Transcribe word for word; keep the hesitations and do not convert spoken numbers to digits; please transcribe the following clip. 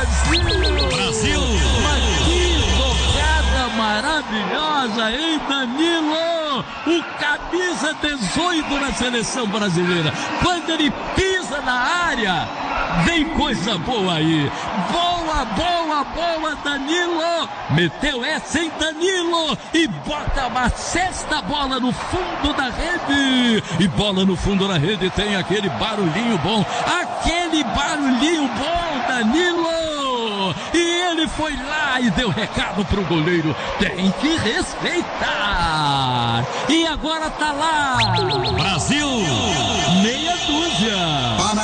Brasil! Brasil! Mas que jogada maravilhosa, hein, Danilo? O camisa dezoito na seleção brasileira. Quando ele pisa na área, vem coisa boa aí. Boa, boa, boa, Danilo. Meteu essa em Danilo e bota uma sexta bola no fundo da rede. E bola no fundo da rede tem aquele barulhinho bom. Aquele barulhinho bom, Danilo. E ele foi lá e deu recado pro goleiro. Tem que respeitar. E agora tá lá. Brasil! Meia dúzia.